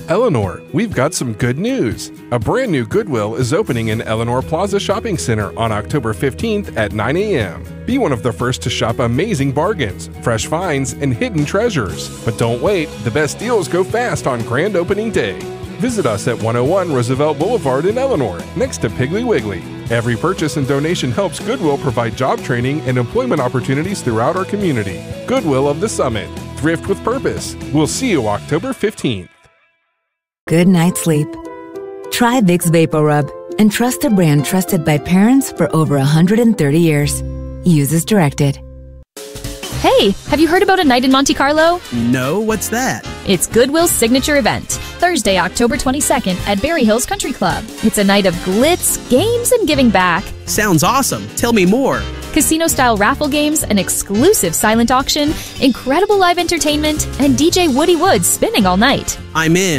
Eleanor, we've got some good news. A brand new Goodwill is opening in Eleanor Plaza Shopping Center on October 15th at 9 a.m. Be one of the first to shop amazing bargains, fresh finds, and hidden treasures. But don't wait, the best deals go fast on grand opening day. Visit us at 101 Roosevelt Boulevard in Eleanor, next to Piggly Wiggly. Every purchase and donation helps Goodwill provide job training and employment opportunities throughout our community. Goodwill of the Summit. Thrift with purpose. We'll see you October 15th. Good night's sleep. Try Vicks VapoRub and trust a brand trusted by parents for over 130 years. Use as directed. Hey, have you heard about A Night in Monte Carlo? No, what's that? It's Goodwill's signature event, Thursday, October 22nd at Berry Hills Country Club. It's a night of glitz, games, and giving back. Sounds awesome. Tell me more. Casino-style raffle games, an exclusive silent auction, incredible live entertainment, and DJ Woody Woods spinning all night. I'm in.